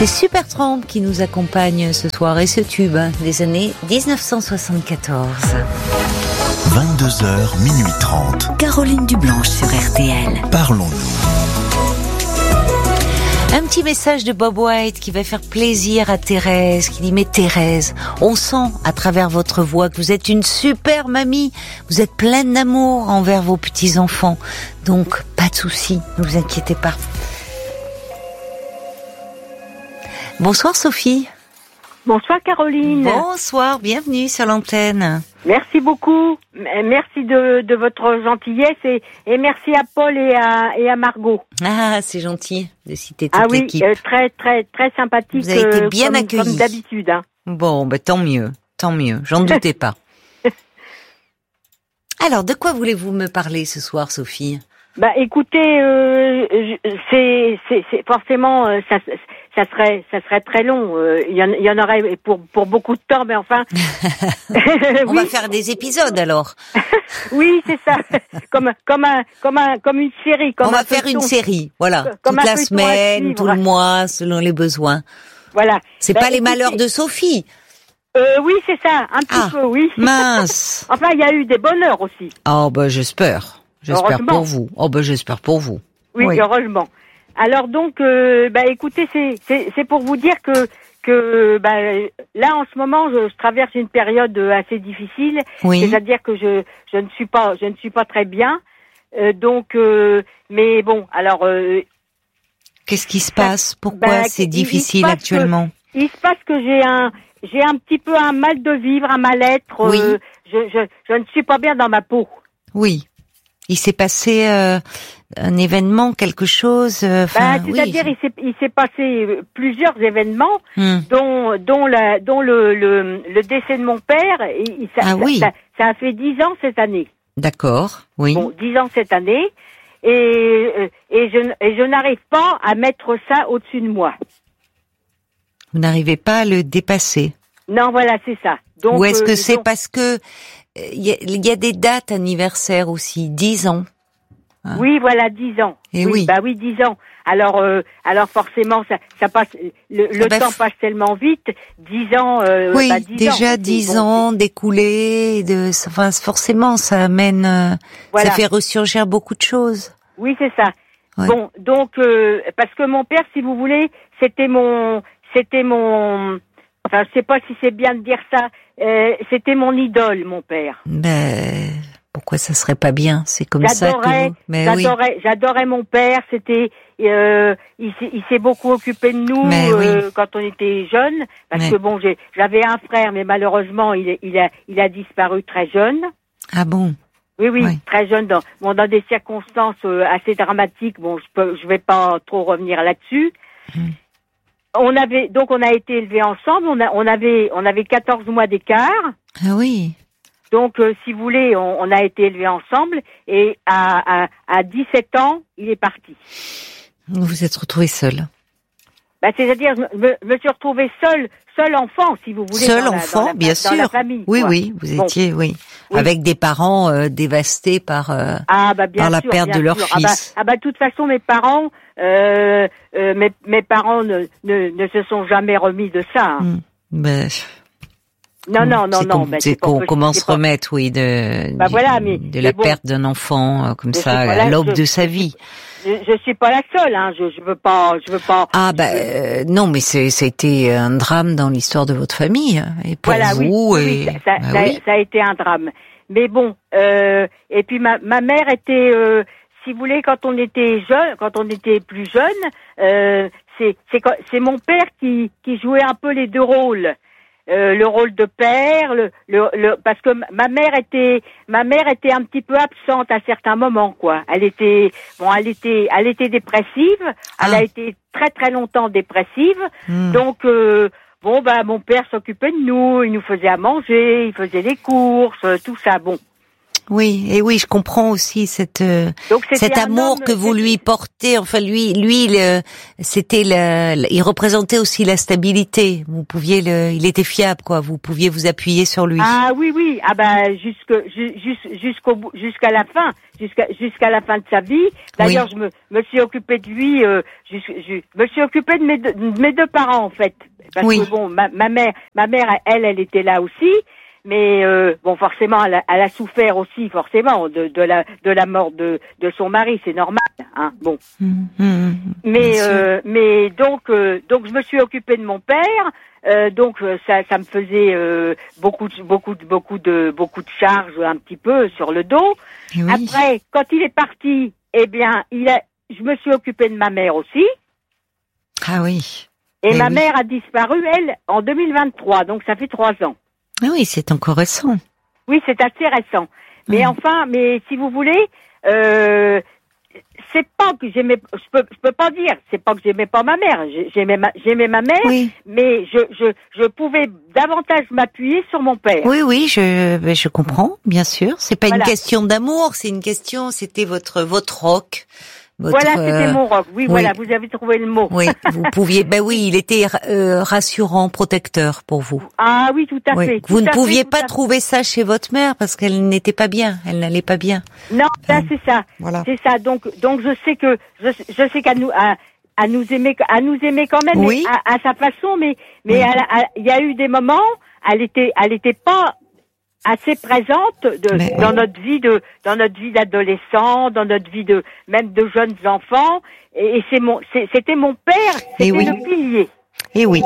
C'est Supertramp qui nous accompagne ce soir et ce tube des années 1974. 22h, minuit 30. Caroline Dublanche sur RTL. Parlons-nous. Un petit message de Bob White qui va faire plaisir à Thérèse, qui dit « Mais Thérèse, on sent à travers votre voix que vous êtes une super mamie, vous êtes pleine d'amour envers vos petits-enfants. Donc, pas de souci, ne vous inquiétez pas. » Bonsoir Sophie. Bonsoir Caroline. Bonsoir, bienvenue sur l'antenne. Merci beaucoup. Merci de votre gentillesse et merci à Paul et à Margot. Ah, c'est gentil de citer toute l'équipe. Très très très sympathique. Vous avez été bien accueillis. Comme d'habitude. Hein. Bon, tant mieux, j'en doutais pas. Alors, de quoi voulez-vous me parler ce soir, Sophie ? Écoutez, c'est forcément ça serait très long. Il y en aurait pour beaucoup de temps, mais enfin. On va faire des épisodes alors. Oui, c'est ça. Comme une série. On va faire une série, voilà. Toute la semaine, tout le mois, selon les besoins. Voilà. C'est pas les malheurs de Sophie. Oui, c'est ça, un petit peu, oui. Mince. Enfin, il y a eu des bonheurs aussi. Oh, j'espère. J'espère pour vous. j'espère pour vous. Oui, heureusement. Alors donc, écoutez, c'est pour vous dire que là en ce moment, je traverse une période assez difficile. Oui. C'est-à-dire que je ne suis pas très bien. Mais bon, alors. Qu'est-ce qui se passe ? Pourquoi c'est difficile actuellement ? Il se passe que j'ai un petit peu un mal de vivre, un mal-être. Oui. Je ne suis pas bien dans ma peau. Oui. Il s'est passé un événement, quelque chose. C'est-à-dire, il s'est passé plusieurs événements, dont le décès de mon père. Ça a fait 10 ans cette année. D'accord. Oui. Bon, 10 ans cette année, et je n'arrive pas à mettre ça au-dessus de moi. Vous n'arrivez pas à le dépasser. Non, voilà, c'est ça. Donc, ou est-ce que c'est parce que il y a des dates anniversaires aussi, 10 ans. Hein? Oui, voilà, 10 ans. Et oui. 10 ans. Alors forcément, ça passe, le temps passe tellement vite. 10 ans. 10 ans d'écoulés, forcément, ça amène, ça fait ressurgir beaucoup de choses. Oui, c'est ça. Ouais. Bon, donc, parce que mon père, si vous voulez, c'était mon, enfin, je sais pas si c'est bien de dire ça. C'était mon idole, mon père. Pourquoi ça serait pas bien ? C'est comme ça que vous... J'adorais mon père. C'était, il s'est beaucoup occupé de nous quand on était jeunes. Parce que bon, j'avais un frère, mais malheureusement, il a disparu très jeune. Ah bon ? Oui, très jeune, dans des circonstances assez dramatiques. Bon, je vais pas trop revenir là-dessus. On a été élevés ensemble. On avait 14 mois d'écart. Ah oui. Donc, si vous voulez, on a été élevés ensemble. Et à 17 ans, il est parti. Vous vous êtes retrouvée seule. C'est-à-dire, je me suis retrouvée seule enfant, si vous voulez. Seule enfant, bien sûr. Dans la famille. Oui, vous étiez, avec des parents dévastés par la perte de leur fils. De toute façon, mes parents, mes parents ne se sont jamais remis de ça. Hein. Non. C'est comment se remettre, de la perte d'un enfant comme ça à l'aube de sa vie. Je suis pas la seule, hein. Je veux pas. Non, mais c'était un drame dans l'histoire de votre famille et pour vous. Ça a été un drame. Mais bon, et puis ma mère était, si vous voulez, quand on était plus jeune, c'est mon père qui jouait un peu les deux rôles. Le rôle de père, parce que ma mère était un petit peu absente à certains moments, quoi. Elle était dépressive. Elle a été très très longtemps dépressive. Donc mon père s'occupait de nous, il nous faisait à manger, il faisait les courses, tout ça. Bon. Oui, et oui, je comprends aussi cet amour que vous lui portez. Enfin, lui, il représentait aussi la stabilité. Vous pouviez il était fiable, quoi. Vous pouviez vous appuyer sur lui. Ah oui. Ah bah jusqu'au bout, jusqu'à la fin de sa vie. D'ailleurs, je me suis occupée de lui. Je me suis occupée de mes deux parents en fait, parce que bon, ma mère, elle était là aussi. Mais bon, forcément, elle a souffert aussi, forcément, de la mort de son mari, c'est normal, hein. Bon. Mais donc je me suis occupée de mon père, donc ça me faisait beaucoup de charges un petit peu sur le dos. Oui. Après, quand il est parti, eh bien, je me suis occupée de ma mère aussi. Ah oui. Et ma mère a disparu, elle, en 2023, donc ça fait 3 ans. Ah oui, c'est encore récent. Oui, c'est assez récent. Mais mais si vous voulez, c'est pas que j'aimais, je peux pas dire, c'est pas que j'aimais pas ma mère. J'aimais ma mère, mais je pouvais davantage m'appuyer sur mon père. Oui, je comprends, bien sûr. C'est pas une question d'amour, c'était votre roc. Voilà, c'était mon roc. Oui, voilà, vous avez trouvé le mot. Oui, vous pouviez. Il était rassurant, protecteur pour vous. Ah oui, tout à fait. Vous ne pouviez pas trouver ça chez votre mère parce qu'elle n'était pas bien, elle n'allait pas bien. Non, ça c'est ça. Voilà. C'est ça. Donc je sais qu'à nous aimer quand même, à sa façon, mais il y a eu des moments, elle était pas assez présente dans notre vie d'adolescent, dans notre vie même de jeunes enfants, et c'était mon père, c'était le pilier. Et oui.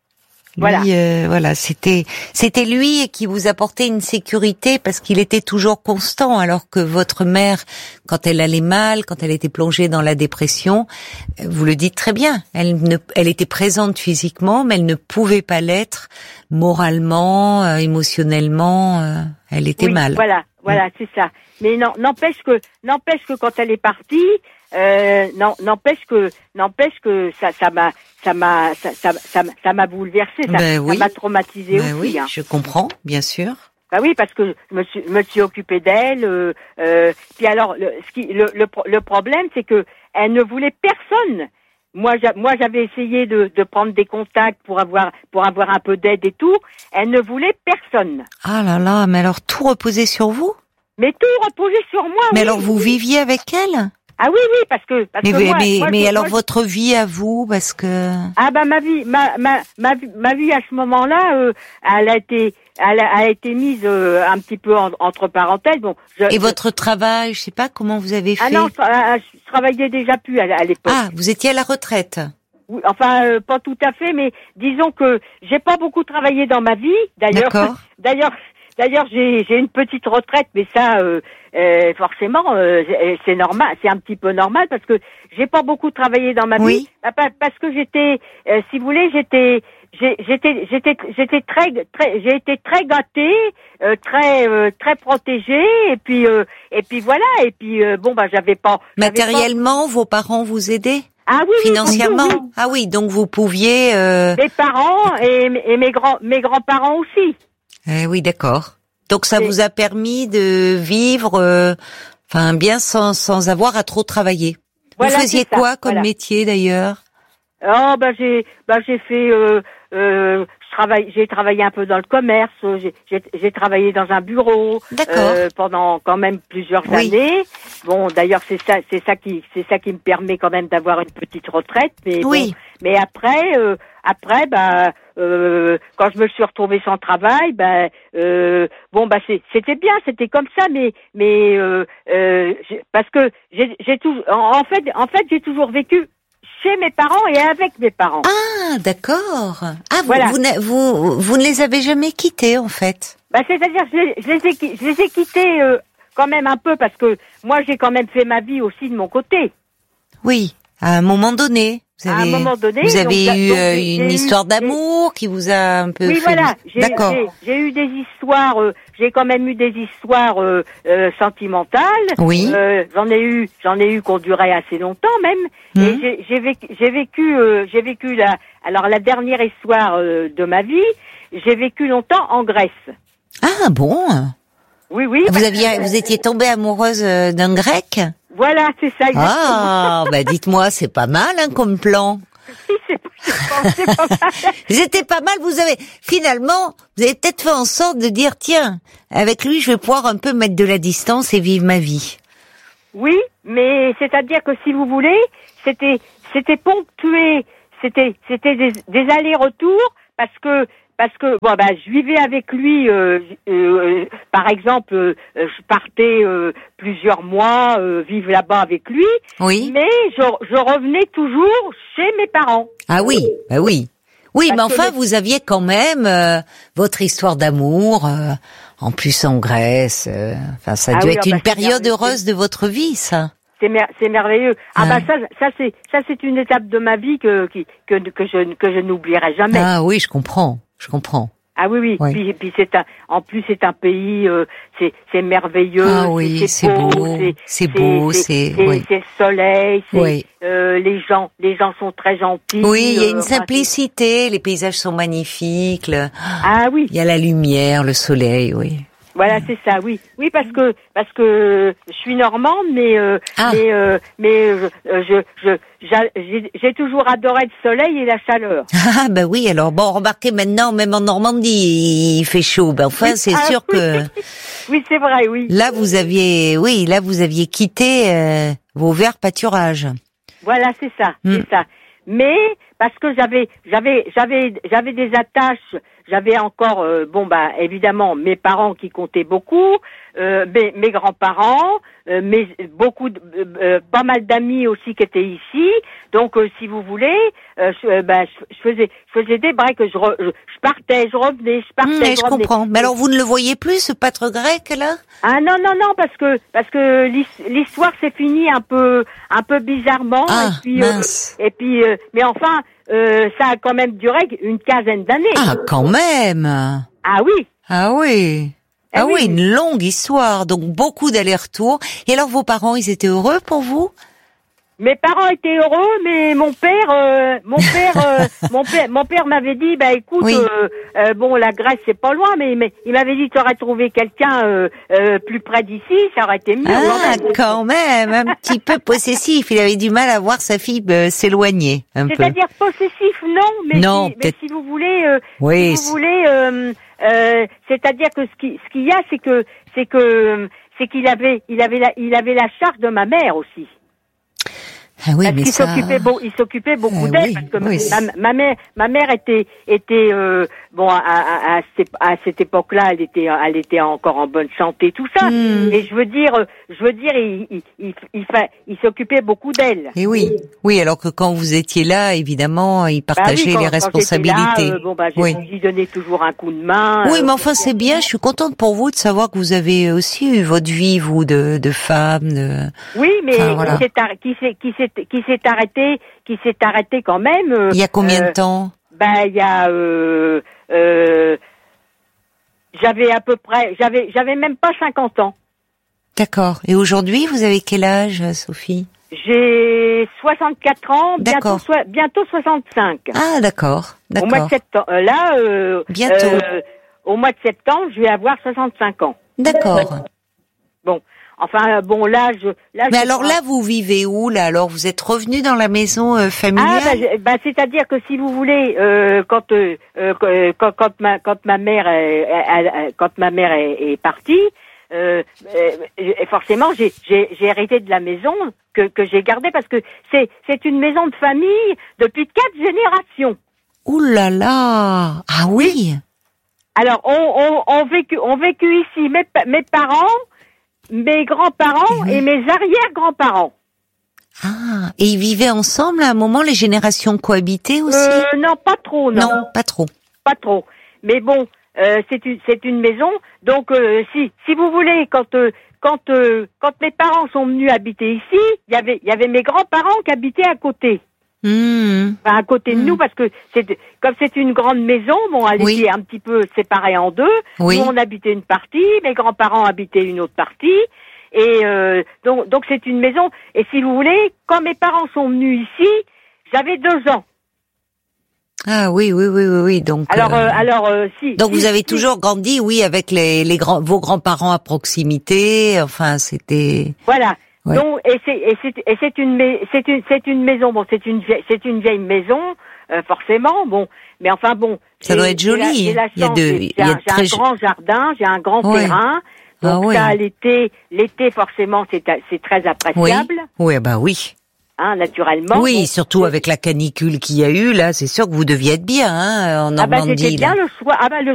Lui, c'était lui qui vous apportait une sécurité parce qu'il était toujours constant, alors que votre mère, quand elle allait mal, quand elle était plongée dans la dépression, vous le dites très bien, elle était présente physiquement, mais elle ne pouvait pas l'être moralement, émotionnellement, elle était mal. Voilà, c'est ça. Mais n'empêche que quand elle est partie, n'empêche que ça m'a bouleversée, ça m'a traumatisée aussi. Oui, hein. Je comprends, bien sûr. Bah oui, parce que je me suis occupée d'elle. Puis alors, le problème, c'est que elle ne voulait personne. Moi, j'avais essayé de prendre des contacts pour avoir un peu d'aide et tout. Elle ne voulait personne. Ah là là, mais alors tout reposait sur vous? Mais tout reposait sur moi. Mais alors vous viviez avec elle? Ah oui, parce que mais alors votre vie à vous, parce que ma vie à ce moment-là, elle a été mise un petit peu entre parenthèses. Bon. Et votre travail, je sais pas comment vous avez fait. Ah non, je travaillais déjà plus à l'époque. Ah, vous étiez à la retraite. Oui, enfin pas tout à fait, mais disons que j'ai pas beaucoup travaillé dans ma vie. D'ailleurs, j'ai une petite retraite, mais ça, forcément, c'est normal, c'est un petit peu normal parce que j'ai pas beaucoup travaillé dans ma vie, parce que j'étais, si vous voulez, j'ai été très gâtée, très protégée, et puis voilà, et puis j'avais pas. Matériellement, vos parents vous aidaient? Ah oui, financièrement. Oui. Ah oui, donc vous pouviez. Mes parents et mes grands-parents aussi. Oui, d'accord. Donc ça vous a permis de vivre, bien sans avoir à trop travailler. Vous faisiez quoi comme métier d'ailleurs? Oh j'ai fait j'ai travaillé un peu dans le commerce, j'ai travaillé dans un bureau pendant quand même plusieurs années. Bon, d'ailleurs c'est ça qui me permet quand même d'avoir une petite retraite, mais mais après quand je me suis retrouvée sans travail, c'était bien, c'était comme ça, mais parce que en fait j'ai toujours vécu chez mes parents et avec mes parents. Ah, d'accord. Ah, vous ne les avez jamais quittés, en fait. C'est-à-dire, je les ai quittés quand même un peu, parce que moi, j'ai quand même fait ma vie aussi de mon côté. Oui, à un moment donné. À un moment donné. Vous avez eu une histoire d'amour qui vous a un peu fait... Oui, voilà. D'accord. J'ai eu des histoires, j'ai quand même eu des histoires sentimentales. Oui. J'en ai eu qui ont duré assez longtemps même. Et j'ai vécu la dernière histoire de ma vie, j'ai vécu longtemps en Grèce. Ah bon? Oui, oui. Vous étiez tombée amoureuse d'un Grec? Voilà, c'est ça, exactement. Ah, dites-moi, c'est pas mal, comme plan. Oui, c'est pas mal. C'était pas mal, finalement, vous avez peut-être fait en sorte de dire, tiens, avec lui, je vais pouvoir un peu mettre de la distance et vivre ma vie. Oui, mais c'est-à-dire que si vous voulez, c'était ponctué, c'était des allers-retours parce que je vivais avec lui, par exemple, je partais plusieurs mois vivre là-bas avec lui, oui. Mais je revenais toujours chez mes parents. Ah oui, oui. Oui, Parce mais enfin, vous aviez quand même votre histoire d'amour, en plus en Grèce. Ça a dû être une période heureuse de votre vie, ça. C'est merveilleux. Ça c'est une étape de ma vie que je n'oublierai jamais. Ah oui, je comprends. Ah oui. Puis c'est un pays, c'est merveilleux. Ah oui, c'est beau, c'est le soleil, oui. Les gens sont très gentils. Oui, il y a une simplicité, les paysages sont magnifiques. Ah oui. Il y a la lumière, le soleil, oui. Voilà, c'est ça, oui. Oui, parce que je suis normande, mais j'ai toujours adoré le soleil et la chaleur. Ah oui, alors remarquez maintenant, même en Normandie, il fait chaud. Enfin, oui, c'est sûr que. Oui, c'est vrai, oui. Là, vous aviez quitté vos verts pâturages. Voilà, c'est ça, c'est ça. Mais parce que j'avais des attaches. J'avais encore, évidemment, mes parents qui comptaient beaucoup, mes grands-parents, pas mal d'amis aussi qui étaient ici. Donc, si vous voulez, je faisais des breaks. Je partais, je revenais, je partais. Je comprends. Mais alors, vous ne le voyez plus, ce pâtre grec là? Ah non, parce que l'histoire s'est finie un peu bizarrement. Ah, mince. Mais enfin. Ça a quand même duré une quinzaine d'années. Ah, quand même. Ah oui. Ah oui. Ah oui, une longue histoire, donc beaucoup d'allers-retours. Et alors, vos parents, ils étaient heureux pour vous? Mes parents étaient heureux, mais mon père m'avait dit, écoute, oui. La Grèce c'est pas loin, mais il m'avait dit, tu aurais trouvé quelqu'un plus près d'ici, ça aurait été mieux. Ah, quand même, un petit peu possessif. Il avait du mal à voir sa fille s'éloigner un peu. C'est-à-dire possessif, non, mais si vous voulez, oui, c'est-à-dire que ce qu'il y a, c'est qu'il avait la charge de ma mère aussi. Ah oui, parce mais il s'occupait beaucoup d'elle, parce que ma mère était à cette époque-là, elle était encore en bonne santé, tout ça. Et je veux dire, il s'occupait beaucoup d'elle. Et oui, alors que quand vous étiez là, évidemment, il partageait les responsabilités. Je lui donnais toujours un coup de main. Oui, mais enfin, c'est bien. Je suis contente pour vous de savoir que vous avez aussi eu votre vie, vous, de femme. Oui, mais qui s'est arrêté quand même. Il y a combien de temps? Il y a j'avais même pas 50 ans. D'accord. Et aujourd'hui, vous avez quel âge, Sophie? J'ai 64 ans, bientôt 65. Ah, d'accord. Au mois de septembre, bientôt. Au mois de septembre, je vais avoir 65 ans. D'accord. Bon. Enfin, Mais alors là, vous vivez où, là? Alors, vous êtes revenu dans la maison familiale? C'est-à-dire que si vous voulez, quand ma mère est partie, forcément, j'ai hérité de la maison que j'ai gardée parce que c'est une maison de famille depuis 4 générations. Ouh là là! Ah oui! Alors, on vécu ici mes parents, mes grands-parents et mes arrière-grands-parents. Ah, et ils vivaient ensemble à un moment, les générations cohabitaient aussi? Non, pas trop, non. Non, pas trop. Pas trop. Mais bon, c'est une maison, donc si vous voulez, quand mes parents sont venus habiter ici, il y avait mes grands-parents qui habitaient à côté. Enfin, à côté de nous, parce que comme c'est une grande maison, elle était un petit peu séparée en deux. Oui. Nous, on habitait une partie, mes grands-parents habitaient une autre partie, et donc c'est une maison. Et si vous voulez, quand mes parents sont venus ici, j'avais 2 ans. Ah oui. Donc. Si. Donc si, vous avez si. toujours grandi, oui, avec vos grands-parents à proximité. Enfin, c'était. Voilà. Ouais. Donc c'est une maison. Bon, c'est une vieille maison, forcément. Bon, mais enfin bon. Ça doit être joli. J'ai la chance. J'ai un grand jardin, j'ai un grand terrain. Donc ça, l'été, forcément, c'est très appréciable. Oui, bah oui. Hein, naturellement. Oui, bon, surtout avec la canicule qu'il y a eu, là, c'est sûr que vous deviez être bien, hein, en Normandie. J'étais bien le soir. Le